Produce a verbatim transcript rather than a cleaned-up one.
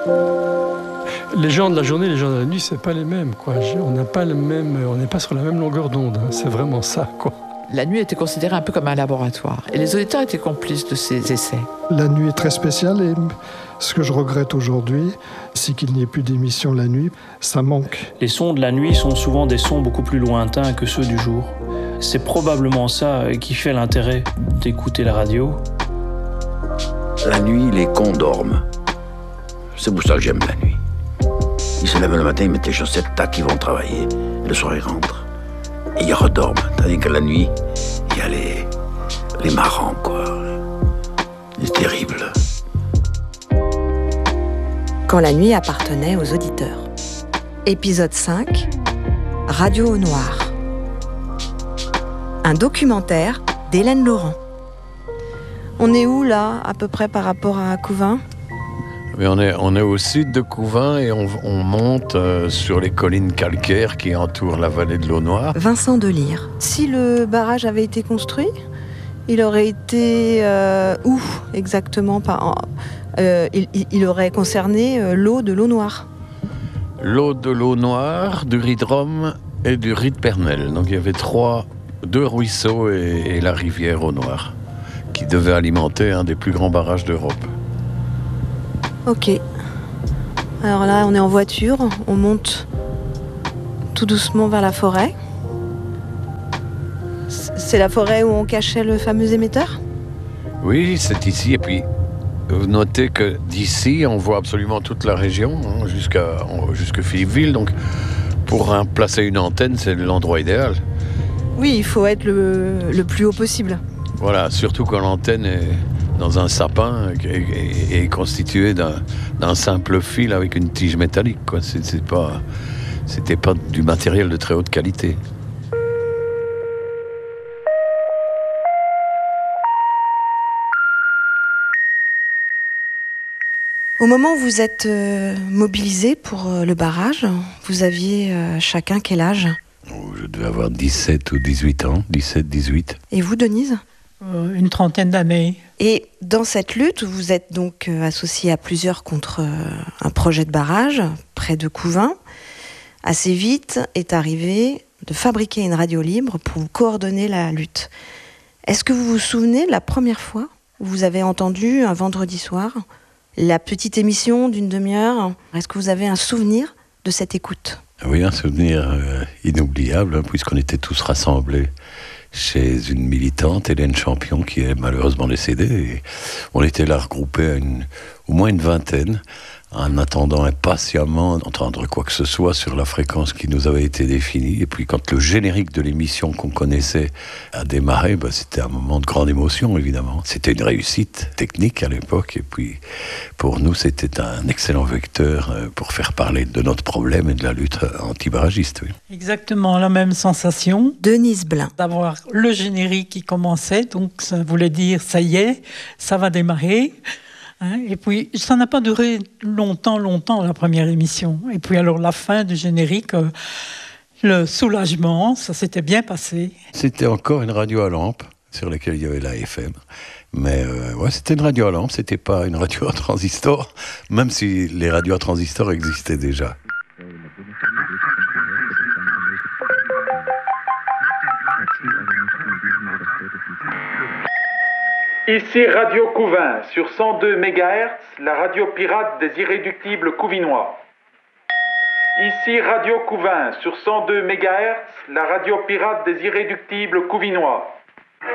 Les gens de la journée, les gens de la nuit, c'est pas les mêmes, quoi. On n'a pas le même, on n'est pas sur la même longueur d'onde. Hein. C'est vraiment ça, quoi. La nuit était considérée un peu comme un laboratoire. Et les auditeurs étaient complices de ces essais. La nuit est très spéciale et ce que je regrette aujourd'hui, c'est qu'il n'y ait plus d'émissions la nuit. Ça manque. Les sons de la nuit sont souvent des sons beaucoup plus lointains que ceux du jour. C'est probablement ça qui fait l'intérêt d'écouter la radio. La nuit, les cons dorment. C'est pour ça que j'aime la nuit. Ils se lèvent le matin, ils mettent les chaussettes, tac, ils vont travailler. Le soir, ils rentrent. Et ils redorment. Tandis que la nuit, il y a les, les marrants, quoi. C'est terrible. Quand la nuit appartenait aux auditeurs. Épisode cinq, Radio au noir. Un documentaire d'Hélène Laurent. On est où, là, à peu près par rapport à Couvain ? Mais on est, on est au sud de Couvain et on, on monte euh, sur les collines calcaires qui entourent la vallée de l'eau Noire. Vincent Delire. Si le barrage avait été construit, il aurait été euh, où exactement par, euh, il, il aurait concerné euh, l'eau de l'eau Noire. L'eau de l'eau Noire, du Riz de Rome et du Riz de Pernelle. Donc il y avait trois, deux ruisseaux et, et la rivière eau Noire qui devait alimenter un des plus grands barrages d'Europe. Ok. Alors là, on est en voiture, on monte tout doucement vers la forêt. C'est la forêt où on cachait le fameux émetteur ? Oui, c'est ici. Et puis, vous notez que d'ici, on voit absolument toute la région, hein, jusqu'à, jusqu'à Philippeville. Donc, pour hein, placer une antenne, c'est l'endroit idéal. Oui, il faut être le, le plus haut possible. Voilà, surtout quand l'antenne est dans un sapin et est constituée d'un, d'un simple fil avec une tige métallique, quoi. C'est, c'est pas, c'était pas du matériel de très haute qualité. Au moment où vous êtes euh, mobilisés pour euh, le barrage, vous aviez euh, chacun quel âge ? Oh, je devais avoir dix-sept ou dix-huit ans, dix-sept, dix-huit. Et vous, Denise ? euh, Une trentaine d'années. Et dans cette lutte, vous êtes donc euh, associés à plusieurs contre euh, un projet de barrage près de Couvain. Assez vite est arrivé de fabriquer une radio libre pour coordonner la lutte. Est-ce que vous vous souvenez de la première fois où vous avez entendu un vendredi soir la petite émission d'une demi-heure? Est-ce que vous avez un souvenir de cette écoute ? Oui, un souvenir euh, inoubliable, hein, puisqu'on était tous rassemblés chez une militante, Hélène Champion, qui est malheureusement décédée. Et on était là regroupés à une, au moins une vingtaine, en attendant impatiemment d'entendre quoi que ce soit sur la fréquence qui nous avait été définie. Et puis quand le générique de l'émission qu'on connaissait a démarré, bah, c'était un moment de grande émotion, évidemment. C'était une réussite technique à l'époque. Et puis pour nous, c'était un excellent vecteur pour faire parler de notre problème et de la lutte anti-barragiste. Oui. Exactement la même sensation. Denise Blin. D'avoir le générique qui commençait, donc ça voulait dire ça y est, ça va démarrer. Hein, et puis, ça n'a pas duré longtemps, longtemps, la première émission. Et puis, alors, la fin du générique, euh, le soulagement, ça s'était bien passé. C'était encore une radio à lampe, sur laquelle il y avait la F M. Mais euh, ouais, c'était une radio à lampe, c'était pas une radio à transistor, même si les radios à transistor existaient déjà. Ici Radio Couvain, sur cent deux mégahertz, la radio pirate des irréductibles couvinois. Ici Radio Couvain, sur cent deux mégahertz, la radio pirate des irréductibles couvinois.